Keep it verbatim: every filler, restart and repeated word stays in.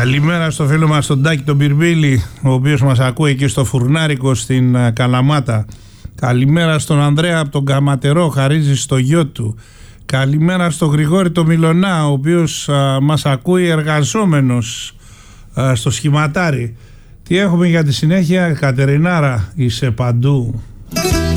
Καλημέρα στο φίλο μας τον Τάκη τον Πυρμπίλη, ο οποίος μας ακούει εκεί στο Φουρνάρικο στην Καλαμάτα. Καλημέρα στον Ανδρέα από τον Καματερό, χαρίζει στο γιο του. Καλημέρα στον Γρηγόρη τον Μιλωνά, ο οποίος α, μας ακούει εργαζόμενος α, στο Σχηματάρι. Τι έχουμε για τη συνέχεια? Κατερινάρα, είσαι παντού.